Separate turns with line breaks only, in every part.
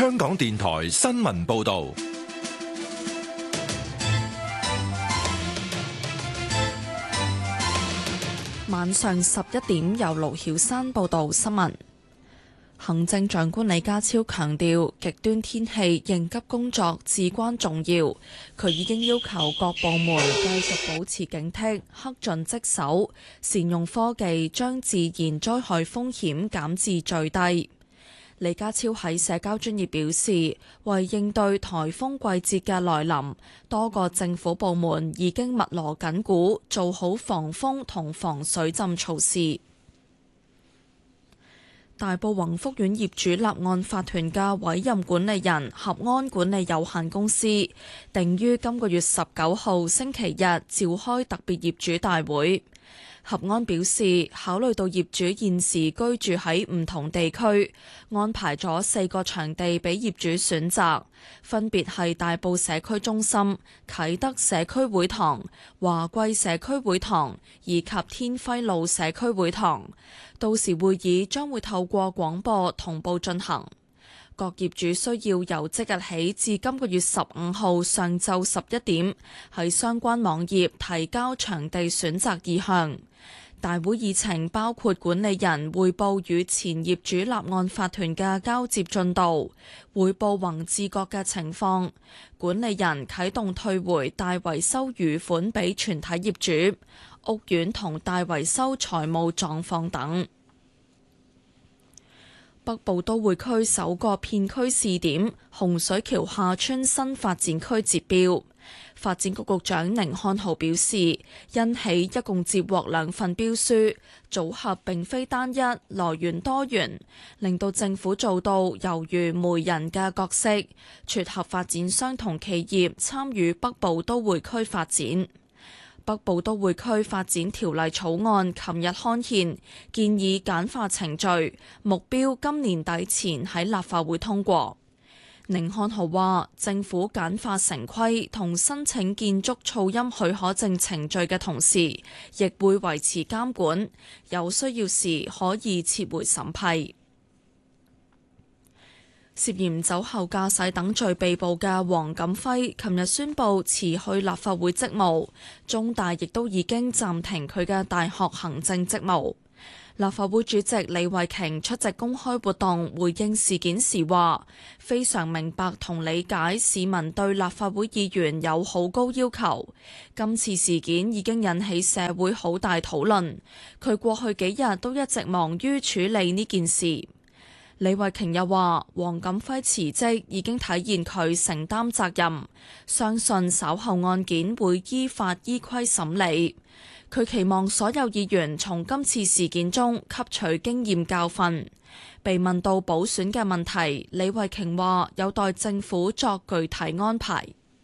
香港電台新聞報道。
晚上11點，由盧曉珊報道新聞。行政長官李家超強調，極端天氣應急工作至關重要。佢已經要求各部門繼續保持警惕，恪盡職守，善用科技，將自然災害風險減至最低。李家超喺社交專頁表示，為應對颱風季節嘅來臨，多個政府部門已經密鑼緊鼓，做好防風同防水浸措施。大埔宏福苑業主立案法團嘅委任管理人合安管理有限公司，定於今個月19號星期日召開特別業主大會。合安表示，考慮到業主現時居住喺唔同地區，安排咗4個場地俾業主選擇，分別係大埔社區中心、啟德社區會堂、華貴社區會堂以及天輝路社區會堂。到時會議將會透過廣播同步進行。各業主需要由即日起至今個月15號上晝11點喺相關網頁提交場地選擇意向。大會議程包括管理人匯報與前業主立案法團嘅交接進度，匯報宏志閣嘅情況，管理人啟動退回大維修餘款俾全體業主，屋苑同大維修財務狀況等。北部都會區首個片區試點洪水橋廈村新發展區截標，發展局局長寧漢豪表示，因起一共接獲2份標書，組合並非單一，來源多元，令到政府做到猶如媒人嘅角色，撮合發展商同企業參與北部都會區發展。北部都會區發展條例草案琴日刊憲，建議簡化程序，目標今年底前喺立法會通過。寧漢豪話，政府簡化城規同申請建築噪音許可證程序嘅同時，亦會維持監管，有需要時可以撤回審批。涉嫌酒後駕駛等罪被捕嘅黃錦輝，琴日宣布辭去立法會職務，中大亦都已經暫停佢嘅大學行政職務。立法會主席李慧瓊出席公開活動回應事件時話，非常明白同理解市民對立法會議員有好高要求，今次事件已經引起社會好大討論，佢過去幾日都一直忙於處理呢件事。李慧瓊又話，黃錦輝辭職已經體現佢承擔責任，相信稍後案件會依法依規審理。佢期望所有議員從今次事件中吸取經驗教訓。被問到補選嘅問題，李慧瓊話有待政府作具體安排。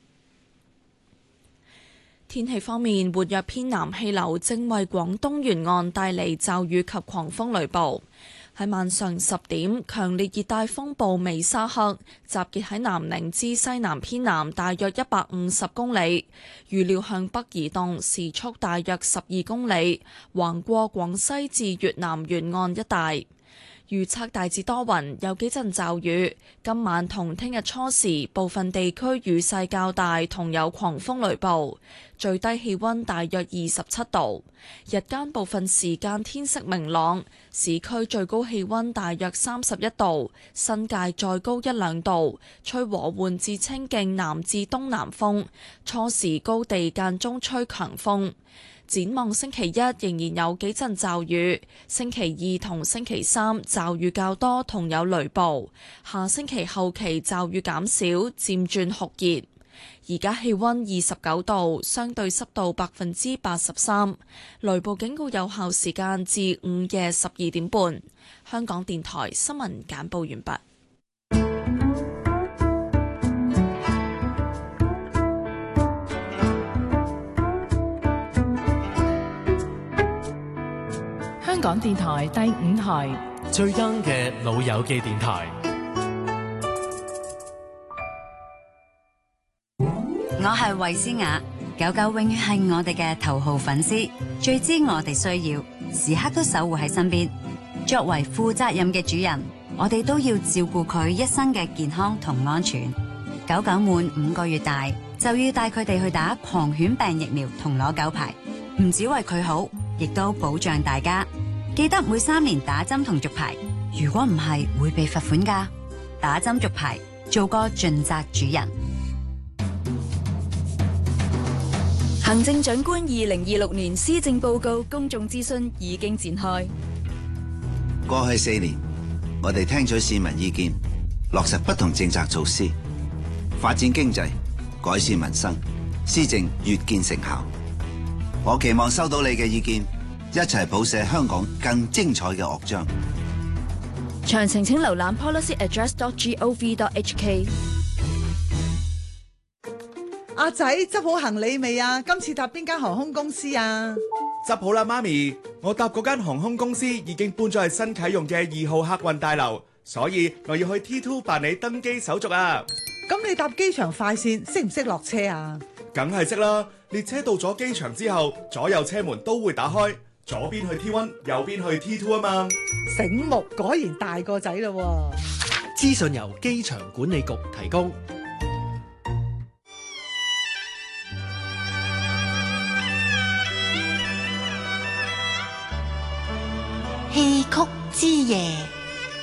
天氣方面，活躍偏南氣流正為廣東沿岸帶嚟驟雨及狂風雷暴。喺晚上10點，強烈熱帶風暴美沙克集結喺南寧之西南偏南大約150公里，預料向北移動，時速大約12公里，橫過廣西至越南沿岸一帶。預測大致多雲，有幾陣驟雨。今晚同聽日初時，部分地區雨勢較大，同有狂風雷暴。最低氣溫大約27度，日間部分時間天色明朗。市區最高氣溫大約31度，新界再高1-2度。吹和緩至清勁南至東南風，初時高地間中吹強風。展望星期一仍然有幾陣驟雨，星期2同星期3驟雨較多同有雷暴，下星期後期驟雨減少，漸轉酷熱。而家氣溫29度，相對濕度83%，雷暴警告有效時間至午夜12點半。香港電台新聞簡報完畢。
香港電台第5台
最 young 嘅老友記電台。
我係衛詩雅，狗狗永遠係我哋嘅頭號粉絲，最知我哋需要，時刻都守護喺身邊。作為負責任嘅主人， 我哋都要照顧佢一生嘅健康同安全。狗狗滿5個月大就要帶佢哋去打狂犬病疫苗同攞狗牌，唔止為佢好，亦都保障大家。記得每3年打針同續牌，如果唔係會被罰款㗎。打針續牌，做個盡責主人。
行政長官2026年施政報告公眾諮詢已經展開。
過去4年，我哋聽取市民意見，落實不同政策措施，發展經濟，改善民生，施政越見成效。我期望收到你嘅意見，一齊譜寫香港更精彩嘅樂章。
詳情請瀏覽 policyaddress.gov.hk。
阿仔執好行李未啊？今次搭邊間航空公司啊？
執好啦，媽咪，我搭嗰間航空公司已經搬咗去新啟用嘅2號客運大樓，所以我要去 T2 辦理登機手續啊。
咁你搭機場快線識唔識落車啊？
梗係識啦，列車到咗機場之後，左右車門都會打開，左邊去 T1，右邊去 T2 啊嘛。
醒目，果然大個仔咯。
資訊由機場管理局提供。
戲曲之夜。